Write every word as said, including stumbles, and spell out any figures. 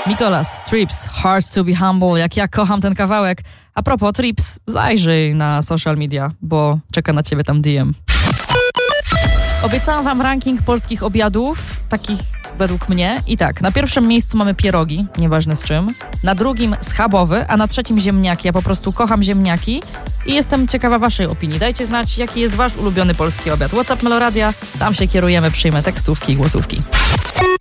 Mikolas, Trips, Hard to be humble, jak ja kocham ten kawałek. A propos Trips, zajrzyj na social media, bo czeka na ciebie tam D M. Obiecałam wam ranking polskich obiadów, takich według mnie. I tak, na pierwszym miejscu mamy pierogi, nieważne z czym. Na drugim schabowy, a na trzecim ziemniaki. Ja po prostu kocham ziemniaki i jestem ciekawa waszej opinii. Dajcie znać, jaki jest wasz ulubiony polski obiad. WhatsApp Meloradia, tam się kierujemy, przyjmę tekstówki i głosówki.